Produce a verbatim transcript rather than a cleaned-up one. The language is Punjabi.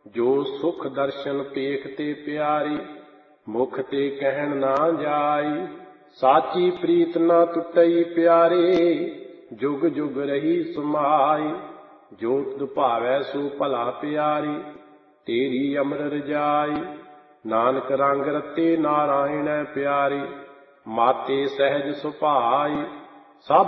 ਜੋ ਸੁਖ ਦਰਸ਼ਨ ਪੇਖ ਤੇ ਪਿਆਰੀ, ਮੁਖ ਤੇ ਕਹਿਣ ਨਾ ਜਾਈ। ਸਾਚੀ ਪ੍ਰੀਤ ਨਾ ਟੁੱਟਈ ਪਿਆਰੇ, ਜੁਗ ਜੁਗ ਰਹੀ ਸਮਾਈ। ਜੋ ਤੁਧ ਭਾਵੈ ਸੋ ਭਲਾ ਪਿਆਰੀ, ਤੇਰੀ ਅਮਰ ਰਜਾਈ। ਨਾਨਕ ਰੰਗ ਰਤੇ ਨਾਰਾਇਣੈ ਪਿਆਰੀ, ਮਾਤੇ ਸਹਿਜ ਸੁਭਾਈ।